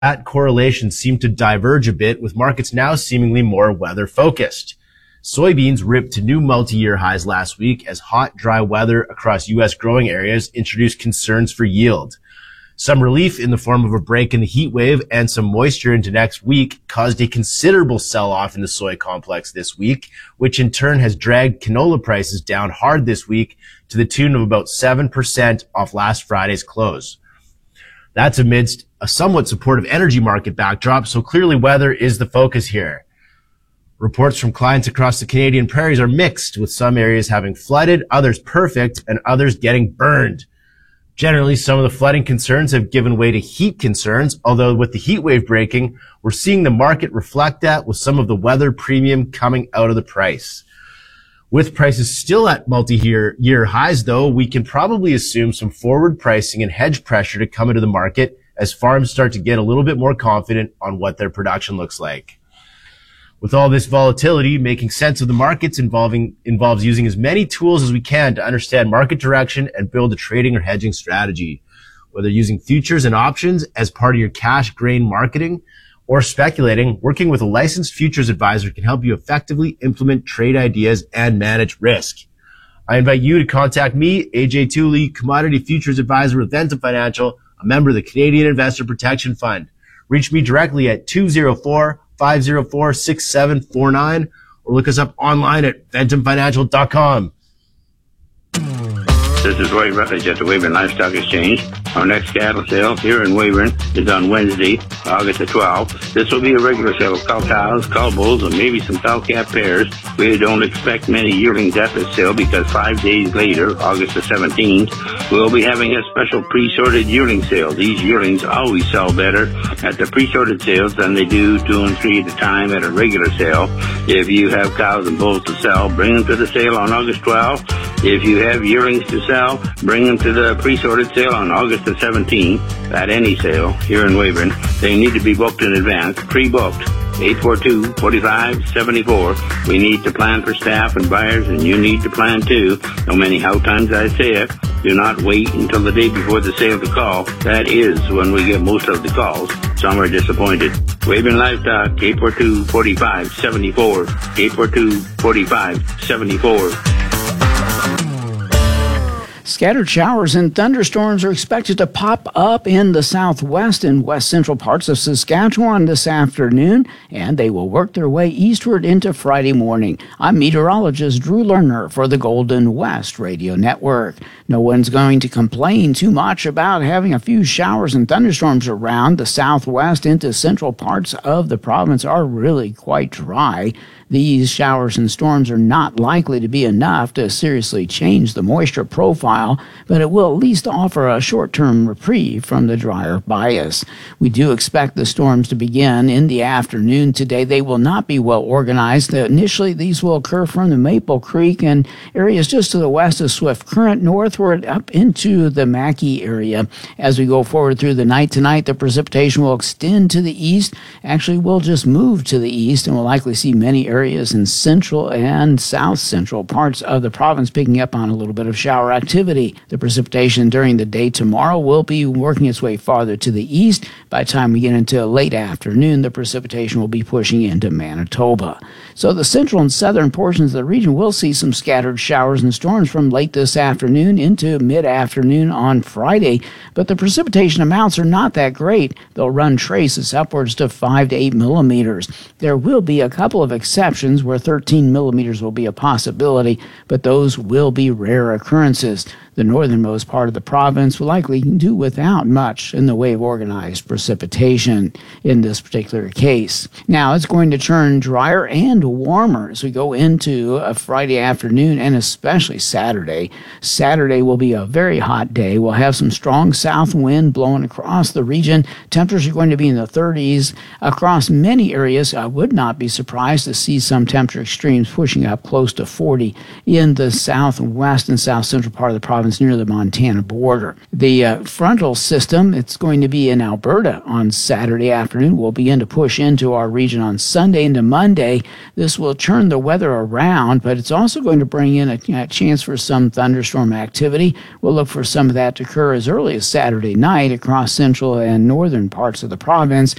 that correlation seemed to diverge a bit, with markets now seemingly more weather-focused. Soybeans ripped to new multi-year highs last week as hot, dry weather across U.S. growing areas introduced concerns for yield. Some relief in the form of a break in the heat wave and some moisture into next week caused a considerable sell-off in the soy complex this week, which in turn has dragged canola prices down hard this week to the tune of about 7% off last Friday's close. That's amidst a somewhat supportive energy market backdrop, so clearly weather is the focus here. Reports from clients across the Canadian prairies are mixed, with some areas having flooded, others perfect, and others getting burned. Generally, some of the flooding concerns have given way to heat concerns, although with the heat wave breaking, we're seeing the market reflect that with some of the weather premium coming out of the price. With prices still at multi-year highs, though, we can probably assume some forward pricing and hedge pressure to come into the market as farms start to get a little bit more confident on what their production looks like. With all this volatility, making sense of the markets involves using as many tools as we can to understand market direction and build a trading or hedging strategy. Whether using futures and options as part of your cash grain marketing or speculating, working with a licensed futures advisor can help you effectively implement trade ideas and manage risk. I invite you to contact me, AJ Tooley, Commodity Futures Advisor with Ventum Financial, a member of the Canadian Investor Protection Fund. Reach me directly at 204-504-6749 or look us up online at ventumfinancial.com. This is Roy Rutledge at the Weyburn Livestock Exchange. Our next cattle sale here in Weyburn is on Wednesday, August the 12th. This will be a regular sale of cull cows, cull bulls, and maybe some cow-calf pairs. We don't expect many yearlings at this sale because 5 days later, August the 17th, we'll be having a special pre-sorted yearling sale. These yearlings always sell better at the pre-sorted sales than they do 2 and 3 at a time at a regular sale. If you have cows and bulls to sell, bring them to the sale on August 12th. If you have yearlings to sell, bring them to the pre-sorted sale on August the 17th at any sale here in Weyburn. They need to be booked in advance, pre-booked. 842-4574. We need to plan for staff and buyers, and you need to plan too. No matter how times I say it, do not wait until the day before the sale to call. That is when we get most of the calls. Some are disappointed. Weyburn Livestock, 842-4574. 842-4574. Scattered showers and thunderstorms are expected to pop up in the southwest and west central parts of Saskatchewan this afternoon, and they will work their way eastward into Friday morning. I'm meteorologist Drew Lerner for the Golden West Radio Network. No one's going to complain too much about having a few showers and thunderstorms around. The southwest into central parts of the province are really quite dry. These showers and storms are not likely to be enough to seriously change the moisture profile, but it will at least offer a short-term reprieve from the drier bias. We do expect the storms to begin in the afternoon today. They will not be well organized. Initially, these will occur from the Maple Creek and areas just to the west of Swift Current, northward up into the Mackay area. As we go forward through the night tonight, the precipitation will extend to the east. Actually, we'll just move to the east, and we'll likely see many areas in central and south central parts of the province picking up on a little bit of shower activity. The precipitation during the day tomorrow will be working its way farther to the east. By the time we get into late afternoon, the precipitation will be pushing into Manitoba. So the central and southern portions of the region will see some scattered showers and storms from late this afternoon into mid-afternoon on Friday, but the precipitation amounts are not that great. They'll run traces upwards to 5 to 8 millimeters. There will be a couple of exceptions where 13 millimeters will be a possibility, but those will be rare occurrences. The northernmost part of the province will likely do without much in the way of organized precipitation in this particular case. Now, it's going to turn drier and warmer as we go into a Friday afternoon and especially Saturday. Saturday will be a very hot day. We'll have some strong south wind blowing across the region. Temperatures are going to be in the 30s across many areas. I would not be surprised to see some temperature extremes pushing up close to 40 in the southwest and south central part of the province province near the Montana border. The frontal system, it's going to be in Alberta on Saturday afternoon, will begin to push into our region on Sunday into Monday. This will turn the weather around, but it's also going to bring in a chance for some thunderstorm activity. We'll look for some of that to occur as early as Saturday night across central and northern parts of the province.